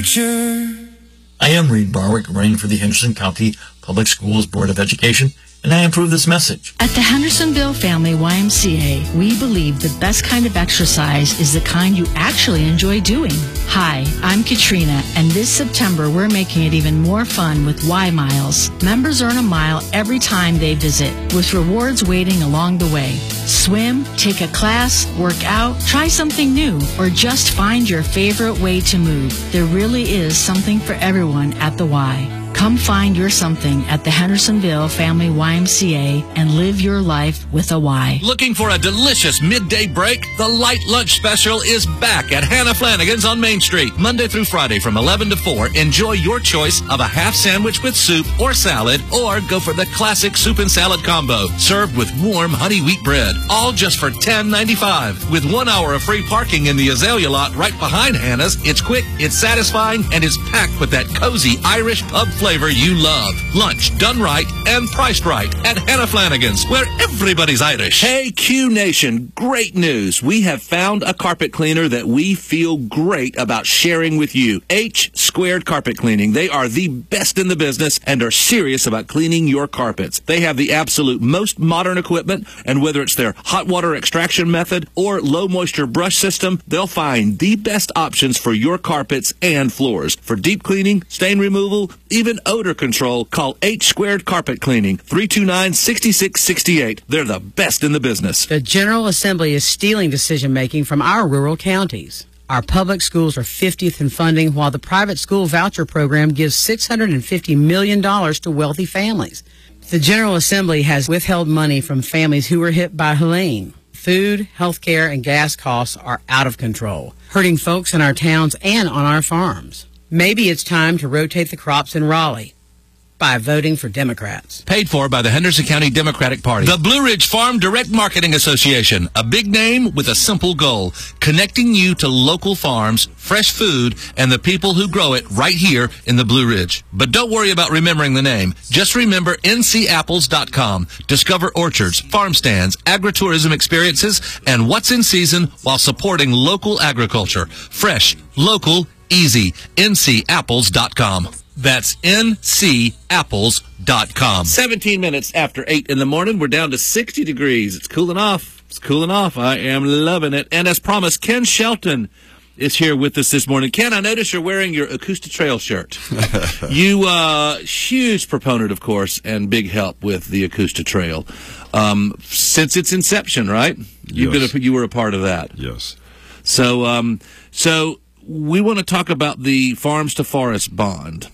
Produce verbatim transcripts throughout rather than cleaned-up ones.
future. I am Reed Barwick, running for the Henderson County Public Schools Board of Education, and I approve this message. At the Hendersonville Family Y M C A, we believe the best kind of exercise is the kind you actually enjoy doing. Hi, I'm Katrina, and this September we're making it even more fun with Y Miles. Members earn a mile every time they visit, with rewards waiting along the way. Swim, take a class, work out, try something new, or just find your favorite way to move. There really is something for everyone at the Y. Come find your something at the Hendersonville Family Y M C A and live your life with a Y. Looking for a delicious midday break? The Light Lunch Special is back at Hannah Flanagan's on Main Street. Monday through Friday from eleven to four. Enjoy your choice of a half sandwich with soup or salad, or go for the classic soup and salad combo, served with warm honey wheat bread. All just for ten ninety-five. With one hour of free parking in the Azalea lot right behind Hannah's, it's quick, it's satisfying, and it's packed with that cozy Irish pub flavor you love. Lunch done right and priced right at Hannah Flanagan's, where everybody's Irish. Hey, Q Nation, great news. We have found a carpet cleaner that we feel great about sharing with you. H Squared Carpet Cleaning. They are the best in the business and are serious about cleaning your carpets. They have the absolute most modern equipment, and whether it's their hot water extraction method or low moisture brush system, they'll find the best options for your carpets and floors. For deep cleaning, stain removal, even odor control, call H Squared Carpet Cleaning, three two nine, six six six eight. They're the best in the business. The General Assembly is stealing decision-making from our rural counties. Our public schools are fiftieth in funding, while the private school voucher program gives six hundred fifty million dollars to wealthy families. The General Assembly has withheld money from families who were hit by Helene. Food, health care, and gas costs are out of control, hurting folks in our towns and on our farms. Maybe it's time to rotate the crops in Raleigh by voting for Democrats. Paid for by the Henderson County Democratic Party. The Blue Ridge Farm Direct Marketing Association, a big name with a simple goal, connecting you to local farms, fresh food, and the people who grow it right here in the Blue Ridge. But don't worry about remembering the name. Just remember N C apples dot com. Discover orchards, farm stands, agritourism experiences, and what's in season while supporting local agriculture. Fresh, local, easy. N C apples dot com. That's N C apples dot com. seventeen minutes after eight in the morning. We're down to sixty degrees. It's cooling off. It's cooling off. I am loving it. And as promised, Ken Shelton is here with us this morning. Ken, I notice you're wearing your Acoustic Trail shirt. You, uh, huge proponent, of course, and big help with the Acoustic Trail. Um, since its inception, right? You've yes. been a, you were a part of that. Yes. So, um, so we want to talk about the Farms to Forest Bond.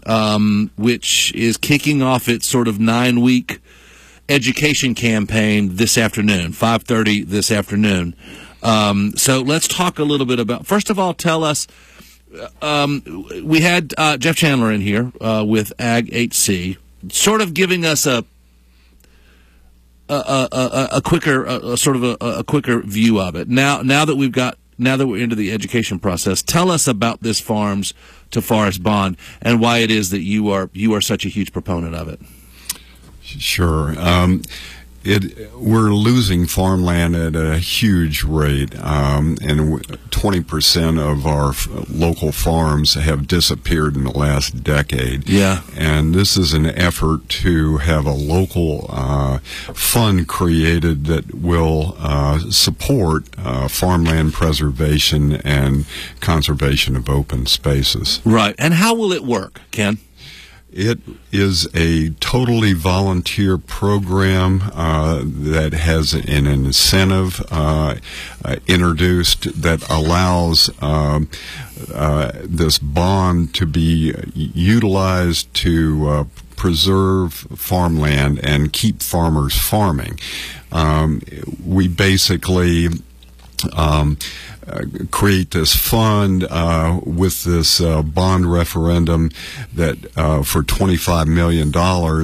Um, which is kicking off its sort of nine-week education campaign this afternoon, five thirty this afternoon. Um, so let's talk a little bit about, first of all, tell us, um, we had uh, Jeff Chandler in here uh, with Ag H C, sort of giving us a a, a, a, a quicker, a, a sort of a, a quicker view of it. Now, now that we've got, now that we're into the education process, tell us about this Farms to Forest Bond and why it is that you are you are such a huge proponent of it. Sure. Um, it we're losing farmland at a huge rate, um, and twenty percent of our f- local farms have disappeared in the last decade. Yeah. And this is an effort to have a local uh, fund created that will uh, support uh, farmland preservation and conservation of open spaces. Right. And how will it work, Ken? It is a totally volunteer program uh, that has an incentive uh, uh, introduced that allows um, uh, this bond to be utilized to uh, preserve farmland and keep farmers farming. Um, we basically Um, uh, create this fund uh, with this uh, bond referendum that uh, for twenty-five million dollars